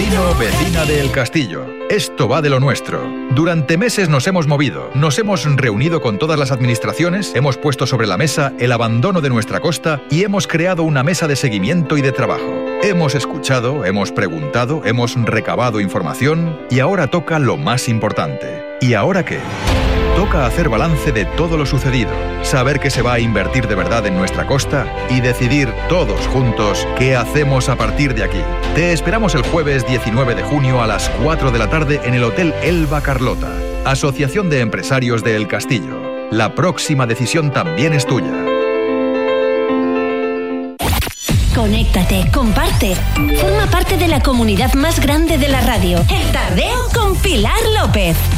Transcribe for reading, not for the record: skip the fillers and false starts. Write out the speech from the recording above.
Vecino, vecina de El Castillo, esto va de lo nuestro. Durante meses nos hemos movido, nos hemos reunido con todas las administraciones, hemos puesto sobre la mesa el abandono de nuestra costa y hemos creado una mesa de seguimiento y de trabajo. Hemos escuchado, hemos preguntado, hemos recabado información y ahora toca lo más importante. ¿Y ahora qué? Toca hacer balance de todo lo sucedido, saber que se va a invertir de verdad en nuestra costa y decidir todos juntos qué hacemos a partir de aquí. Te esperamos el jueves 19 de junio a las 4 de la tarde en el Hotel Elba Carlota. Asociación de Empresarios de El Castillo. La próxima decisión también es tuya. Conéctate, comparte. Forma parte de la comunidad más grande de la radio. El Tardeo con Pilar López.